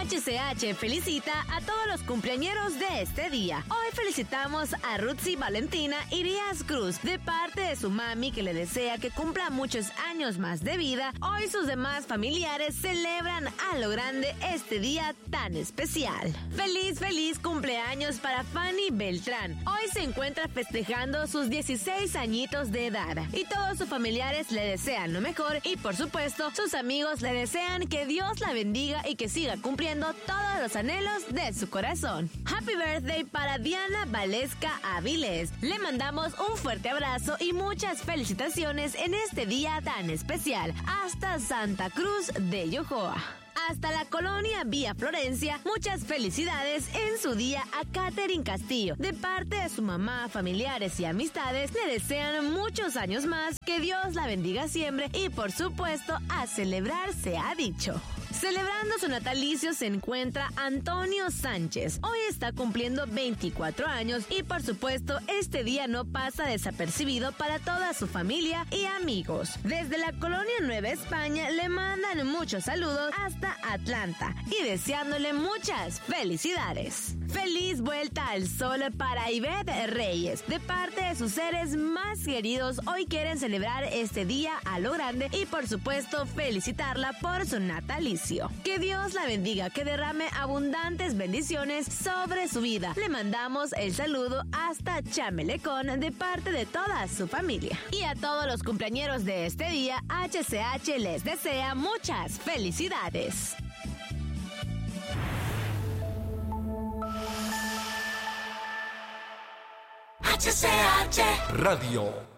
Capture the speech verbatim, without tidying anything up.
H C H felicita a todos los cumpleañeros de este día. Hoy felicitamos a Rutsy Valentina Irías Cruz, de parte de su mami, que le desea que cumpla muchos años más de vida. Hoy sus demás familiares celebran a lo grande este día tan especial. Feliz, feliz cumpleaños para Fanny Beltrán. Hoy se encuentra festejando sus dieciséis añitos de edad y todos sus familiares le desean lo mejor y por supuesto sus amigos le desean que Dios la bendiga y que siga cumpliendo todos los anhelos de su corazón. Happy birthday para Diana Valesca Avilés. Le mandamos un fuerte abrazo y muchas felicitaciones en este día tan especial. Hasta Santa Cruz de Yojoa. Hasta la colonia Vía Florencia, muchas felicidades en su día a Catherine Castillo. De parte de su mamá, familiares y amistades, le desean muchos años más, que Dios la bendiga siempre y por supuesto a celebrar se ha dicho. Celebrando su natalicio se encuentra Antonio Sánchez. Hoy está cumpliendo veinticuatro años y por supuesto este día no pasa desapercibido para toda su familia y amigos. Desde la colonia Nueva España le mandan muchos saludos hasta Atlanta y deseándole muchas felicidades. Feliz vuelta al sol para Ivette Reyes. De parte de sus seres más queridos, hoy quieren celebrar este día a lo grande y por supuesto felicitarla por su natalicio. Que Dios la bendiga, que derrame abundantes bendiciones sobre su vida. Le mandamos el saludo hasta Chamelecón de parte de toda su familia. Y a todos los cumpleañeros de este día, H C H les desea muchas felicidades. H C H Radio.